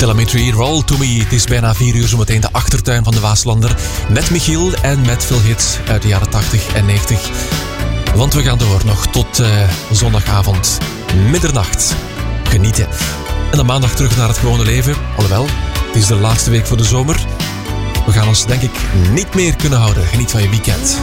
Telemetry, Roll to Me. Het is bijna 4 uur, zometeen de achtertuin van de Waaslander. Met Michiel en met veel hits uit de jaren 80 en 90. Want we gaan door nog tot zondagavond, middernacht. Genieten. En dan maandag terug naar het gewone leven. Alhoewel, het is de laatste week voor de zomer. We gaan ons denk ik niet meer kunnen houden. Geniet van je weekend.